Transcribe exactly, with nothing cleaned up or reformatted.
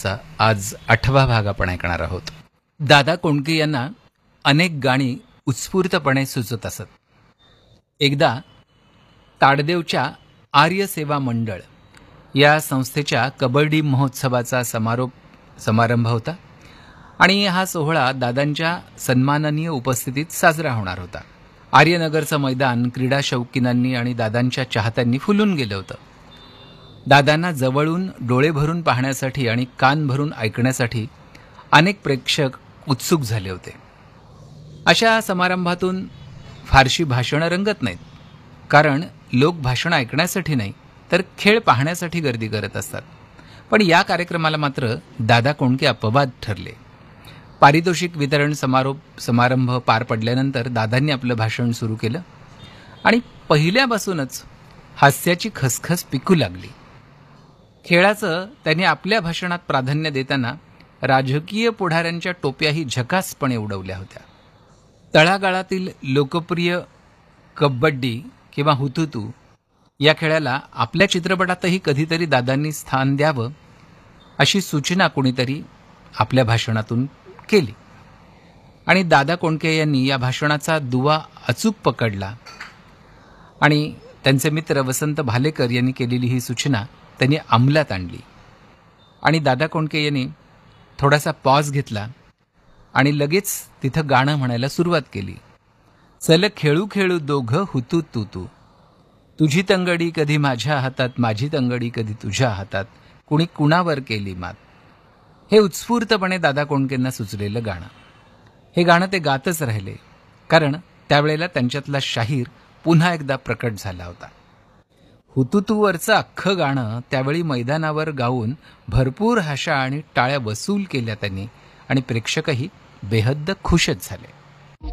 संवादाचा आज आठवा भाग आपण ऐकणार आहोत. दादा कोंडके यांना अनेक गाणी उत्स्फूर्तपणे सुचत असत. एकदा ताडदेवच्या आर्य सेवा मंडळ या संस्थेच्या कबड्डी महोत्सवाचा समारोप समारंभ होता आणि हा सोहळा दादांच्या सन्माननीय उपस्थितीत साजरा होणार होता. आर्यनगरचं मैदान क्रीडा शौकीनांनी आणि दादांच्या चाहत्यांनी फुलून गेलं होतं. दादांना जवळून डोळे भरून पाहण्यासाठी आणि कान भरून ऐकण्यासाठी अनेक प्रेक्षक उत्सुक झाले होते. अशा समारंभातून फारशी भाषणं रंगत नाहीत, कारण लोक भाषणं ऐकण्यासाठी नाही तर खेळ पाहण्यासाठी गर्दी करत असतात. पण या कार्यक्रमाला मात्र दादा कोंडके अपवाद ठरले. पारितोषिक वितरण समारोप समारंभ पार पडल्यानंतर दादांनी आपलं भाषण सुरू केलं आणि पहिल्यापासूनच हास्याची खसखस पिकू लागली. खेळाचं त्यांनी आपल्या भाषणात प्राधान्य देताना राजकीय पुढाऱ्यांच्या टोप्याही झकासपणे उडवल्या होत्या. तळागाळातील लोकप्रिय कबड्डी किंवा हुतुतू या खेळाला आपल्या चित्रपटातही कधीतरी दादांनी स्थान द्यावं अशी सूचना कोणीतरी आपल्या भाषणातून केली आणि दादा कोंडके यांनी या भाषणाचा दुवा अचूक पकडला आणि त्यांचे मित्र वसंत भालेकर यांनी केलेली ही सूचना त्यांनी अंमलात आणली. आणि दादा कोंडके यांनी थोडासा पॉज घेतला आणि लगेच तिथं गाणं म्हणायला सुरुवात केली. चल खेळू खेळू दोघं हुतू तू तू, तुझी तंगडी कधी माझ्या हातात, माझी तंगडी कधी तुझ्या हातात, कुणी कुणावर केली मात. हे उत्स्फूर्तपणे दादा कोंडकेंना सुचलेलं गाणं. हे गाणं ते गातच राहिले, कारण त्यावेळेला त्यांच्यातला शाहीर पुन्हा एकदा प्रकट झाला होता. हुतुतूवरचं अख्खं गाणं त्यावेळी मैदानावर गाऊन भरपूर हाशा आणि टाळ्या वसूल केल्या त्यांनी आणि प्रेक्षकही बेहद्द खुशच झाले.